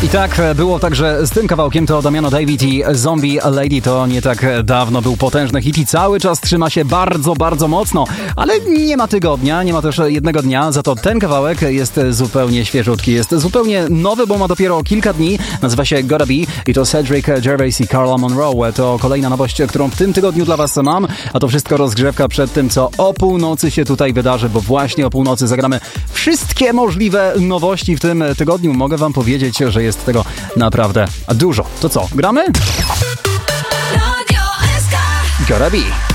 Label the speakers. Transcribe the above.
Speaker 1: I tak było także z tym kawałkiem, to Damiano David i Zombie Lady. To nie tak dawno był potężny hit i cały czas trzyma się bardzo, bardzo mocno. Ale nie ma tygodnia, nie ma też jednego dnia, za to ten kawałek jest zupełnie świeżutki. Jest zupełnie nowy, bo ma dopiero kilka dni. Nazywa się Gotta Be i to Cedric Gervais i Carla Monroe. To kolejna nowość, którą w tym tygodniu dla was mam. A to wszystko rozgrzewka przed tym, co o północy się tutaj wydarzy, bo właśnie o północy zagramy wszystkie możliwe nowości w tym tygodniu. Mogę wam powiedzieć, że jest tego naprawdę dużo. To co, gramy? Gotta Be.